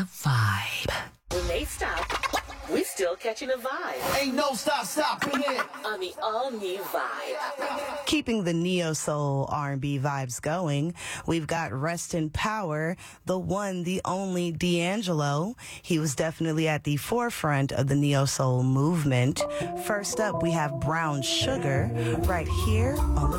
vibe. When they stop, we're still catching a vibe. Ain't no stopping it. On the all-new Vibe. Keeping the neo-soul R&B vibes going, we've got Rest in Power, the one, the only D'Angelo. He was definitely at the forefront of the neo-soul movement. First up, we have Brown Sugar right here on the